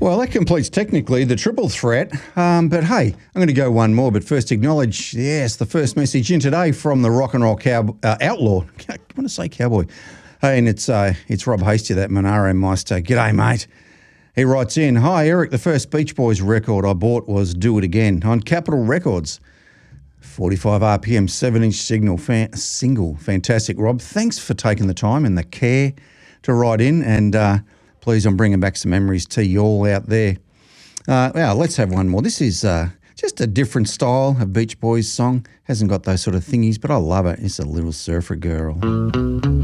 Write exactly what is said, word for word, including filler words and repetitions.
Well, that completes technically the triple threat. Um, but hey, I'm going to go one more. But first, acknowledge, yes, the first message in today from the rock and roll cow, uh, outlaw. I want to say cowboy. Hey, and it's uh, it's Rob Hasty, that Monaro Meister. G'day, mate. He writes in, hi, Eric, the first Beach Boys record I bought was Do It Again on Capitol Records. forty-five R P M, seven-inch signal, fan, single. Fantastic, Rob. Thanks for taking the time and the care to write in. And uh, please, I'm bringing back some memories to you all out there. Uh, well, let's have one more. This is uh, just a different style of Beach Boys song. Hasn't got those sort of thingies, but I love it. It's a little surfer girl.